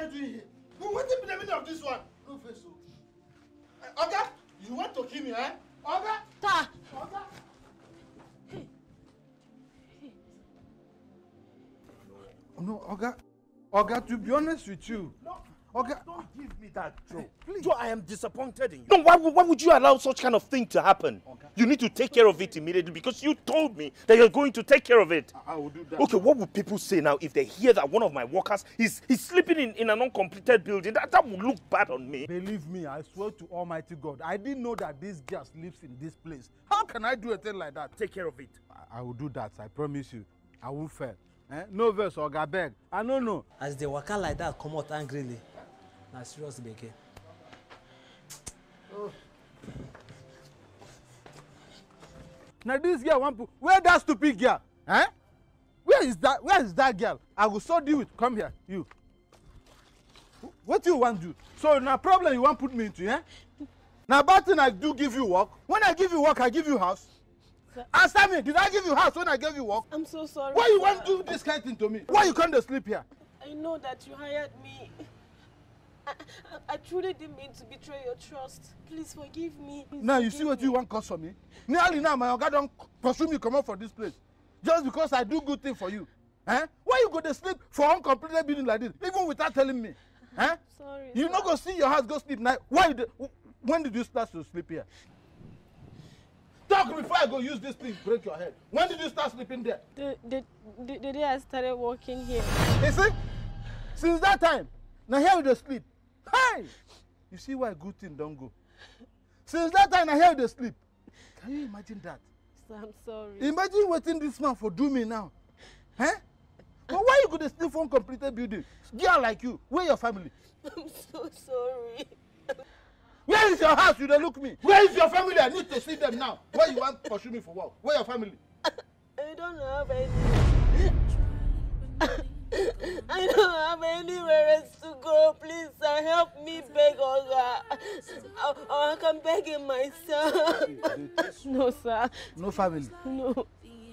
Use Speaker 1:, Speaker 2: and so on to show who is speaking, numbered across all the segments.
Speaker 1: are you doing here? What is the meaning of this one? No face. Oga, you want to kill me, eh? Oga?
Speaker 2: Ta!
Speaker 1: Oga?
Speaker 3: No, Oga. Oga, to be honest with you.
Speaker 1: No.
Speaker 3: Oga,
Speaker 1: Don't give me that, Joe.
Speaker 3: please.
Speaker 1: Joe, I am disappointed in you. No, why would you allow such kind of thing to happen? Okay. You need to take care of it immediately because you told me that you're going to take care of it.
Speaker 3: I will do that.
Speaker 1: Okay, what would people say now if they hear that one of my workers is sleeping in an uncompleted building? That would look bad on me.
Speaker 3: Believe me, I swear to Almighty God, I didn't know that this girl sleeps in this place. How can I do a thing like that?
Speaker 1: Take care of it.
Speaker 3: I will do that, I promise you. I won't fail. No verse, Oga beg. I don't know.
Speaker 4: As they waka like that, come out angrily. Na serious gbege.
Speaker 3: Now this girl want to... Where that stupid girl? Eh? Where is that girl? I will sort you with. Come here, you. What you want to do? So now problem you want put me into, eh? Now bad thing I do give you work. When I give you work, I give you house. Sir. Answer me, did I give you house when I gave you work?
Speaker 2: I'm so sorry.
Speaker 3: Why you want to do this kind of thing to me? Why you can't sleep here?
Speaker 2: I know that you hired me. I truly didn't mean to betray your trust. Please forgive me. Please
Speaker 3: now you
Speaker 2: forgive
Speaker 3: see what
Speaker 2: me.
Speaker 3: you want cause for me? Nearly now my oga don't pursue me come out for this place. Just because I do good thing for you. Eh? Why you go to sleep for uncompleted building like this? Even without telling me. Eh?
Speaker 2: Sorry.
Speaker 3: You not go see your house go sleep now. When did you start to sleep here? Talk before I go use this thing break your head. When did you start sleeping there?
Speaker 2: The day I started working here.
Speaker 3: You see? Since that time, now here you sleep. Hey! You see why good thing don't go. Since that time, I hear you sleep. Can you imagine that?
Speaker 2: Sir, I'm sorry.
Speaker 3: Imagine waiting this man for do me now. Eh? But why you go to sleep for uncompleted building? Girl like you, where your family?
Speaker 2: I'm so sorry.
Speaker 3: Where is your house? You don't look me. Where is your family? I need to see them now. Where you want to pursue me for work? Where your family?
Speaker 2: I don't have any. I don't have anywhere else to go. Please, sir, help me beg Oga. Or I can beg him myself. No, sir.
Speaker 3: No family.
Speaker 2: No.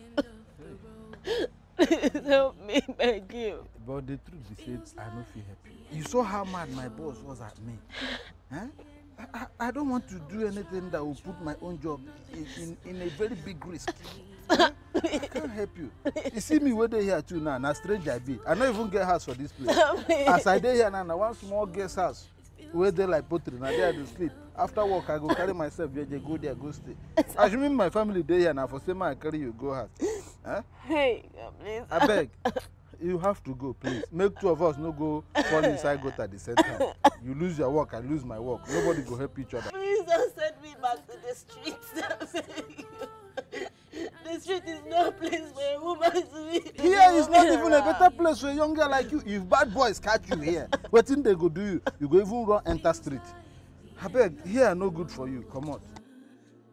Speaker 2: Please help me beg you.
Speaker 3: But the truth is, I don't feel happy. You saw how mad my boss was at me. Huh? I don't want to do anything that will put my own job in a very big risk. Huh? I can't help you. You see me where they here too now, na stranger I be. I don't even get house for this place. As I dey here now, one small guest house where they like pottery, now there to sleep. After work, I go carry myself, go there, go stay. Assuming my family dey here now, for same I carry you go house. Huh?
Speaker 2: Hey, please.
Speaker 3: I beg. You have to go, please. Make two of us no go fall inside gutter at the same time. You lose your work, I lose my work. Nobody go help each other.
Speaker 2: Please don't send me back to the streets. The street is no place for a woman to be.
Speaker 3: Here is not even a better place for a young girl like you. If bad boys catch you here, what thing they go do you? You go even run enter street. I beg, here no good for you. Come on.